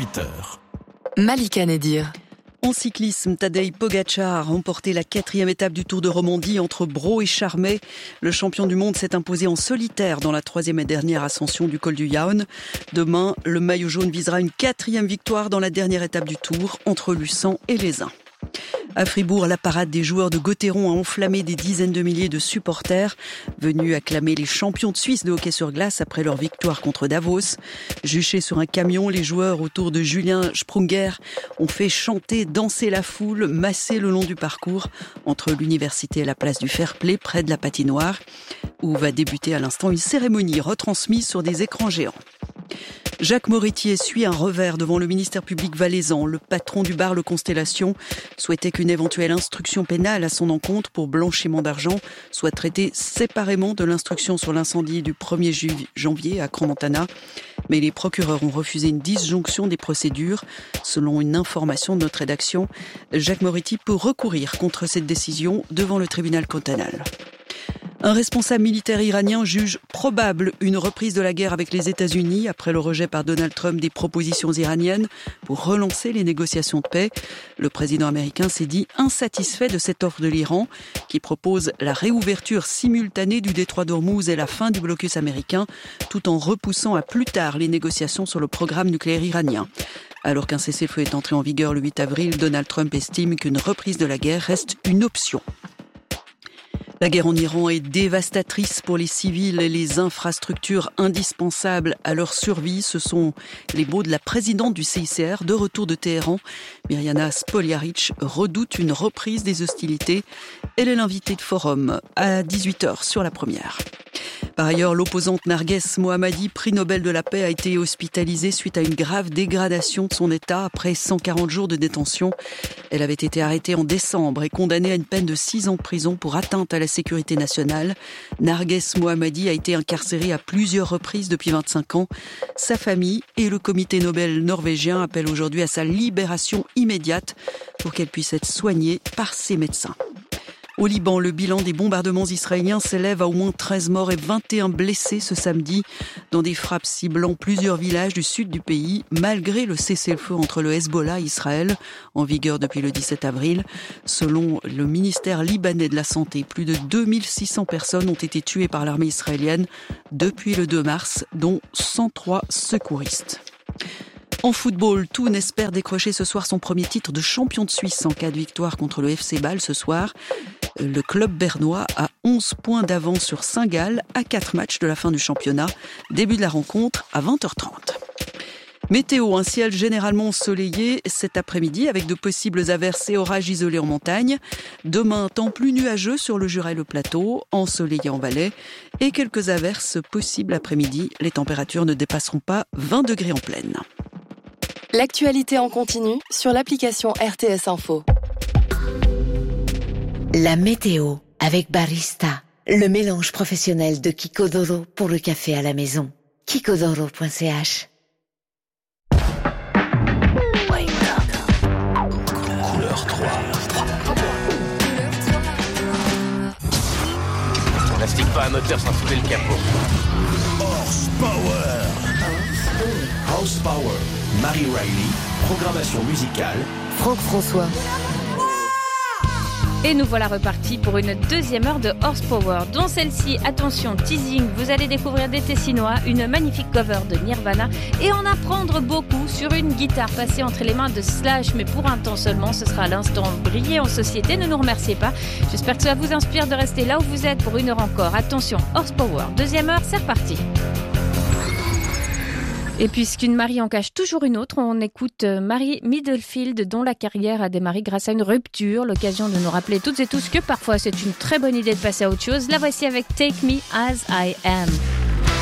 18h. Malika Nedir. En cyclisme, Tadej Pogačar a remporté la 4e étape du Tour de Romandie entre Braux et Charmey. Le champion du monde s'est imposé en solitaire dans la 3e et dernière ascension du col du Jaun. Demain, le maillot jaune visera une 4e victoire dans la dernière étape du Tour entre Luçon et Lézin. À Fribourg, la parade des joueurs de Gotteron a enflammé des dizaines de milliers de supporters venus acclamer les champions de Suisse de hockey sur glace après leur victoire contre Davos. Juchés sur un camion, les joueurs autour de Julien Sprunger ont fait chanter, danser la foule, masser le long du parcours entre l'université et la place du Fair-Play près de la patinoire où va débuter à l'instant une cérémonie retransmise sur des écrans géants. Jacques Moretti essuie un revers devant le ministère public valaisan. Le patron du bar Le Constellation souhaitait qu'une éventuelle instruction pénale à son encontre pour blanchiment d'argent soit traitée séparément de l'instruction sur l'incendie du 1er janvier à Crans-Montana. Mais les procureurs ont refusé une disjonction des procédures. Selon une information de notre rédaction, Jacques Moretti peut recourir contre cette décision devant le tribunal cantonal. Un responsable militaire iranien juge probable une reprise de la guerre avec les États-Unis après le rejet par Donald Trump des propositions iraniennes pour relancer les négociations de paix. Le président américain s'est dit insatisfait de cette offre de l'Iran qui propose la réouverture simultanée du détroit d'Ormuz et la fin du blocus américain tout en repoussant à plus tard les négociations sur le programme nucléaire iranien. Alors qu'un cessez-le-feu est entré en vigueur le 8 avril, Donald Trump estime qu'une reprise de la guerre reste une option. La guerre en Iran est dévastatrice pour les civils et les infrastructures indispensables à leur survie. Ce sont les mots de la présidente du CICR de retour de Téhéran. Myriana Spoljaric redoute une reprise des hostilités. Elle est l'invitée de Forum à 18h sur la première. Par ailleurs, l'opposante Narges Mohammadi, prix Nobel de la paix, a été hospitalisée suite à une grave dégradation de son état après 140 jours de détention. Elle avait été arrêtée en décembre et condamnée à une peine de 6 ans de prison pour atteinte à la sécurité nationale. Narges Mohammadi a été incarcérée à plusieurs reprises depuis 25 ans. Sa famille et le comité Nobel norvégien appellent aujourd'hui à sa libération immédiate pour qu'elle puisse être soignée par ses médecins. Au Liban, le bilan des bombardements israéliens s'élève à au moins 13 morts et 21 blessés ce samedi dans des frappes ciblant plusieurs villages du sud du pays, malgré le cessez-le-feu entre le Hezbollah et Israël, en vigueur depuis le 17 avril. Selon le ministère libanais de la Santé, plus de 2600 personnes ont été tuées par l'armée israélienne depuis le 2 mars, dont 103 secouristes. En football, Thun espère décrocher ce soir son premier titre de champion de Suisse en cas de victoire contre le FC Bâle ce soir. Le club bernois a 11 points d'avance sur Saint-Gall à 4 matchs de la fin du championnat. Début de la rencontre à 20h30. Météo, un ciel généralement ensoleillé cet après-midi avec de possibles averses et orages isolés en montagne. Demain, temps plus nuageux sur le Jura et le plateau, ensoleillé en Valais et quelques averses possibles après-midi. Les températures ne dépasseront pas 20 degrés en pleine. L'actualité en continu sur l'application RTS Info. La météo avec Barista, le mélange professionnel de Kikodoro pour le café à la maison. Kikodoro.ch. Couleur 3. On n'astique pas un moteur sans soulever le capot. Horsepower. House Power. Marie Riley. Programmation musicale. Franck François. Et nous voilà repartis pour une deuxième heure de Horsepower. Dans celle-ci, attention, teasing, vous allez découvrir des Tessinois, une magnifique cover de Nirvana et en apprendre beaucoup sur une guitare passée entre les mains de Slash, mais pour un temps seulement. Ce sera l'instant briller en société, ne nous remerciez pas. J'espère que ça vous inspire de rester là où vous êtes pour une heure encore. Attention, Horsepower, deuxième heure, c'est reparti. Et puisqu'une Marie en cache toujours une autre, on écoute Marie Middlefield, dont la carrière a démarré grâce à une rupture. L'occasion de nous rappeler toutes et tous que parfois c'est une très bonne idée de passer à autre chose. La voici avec Take Me As I Am.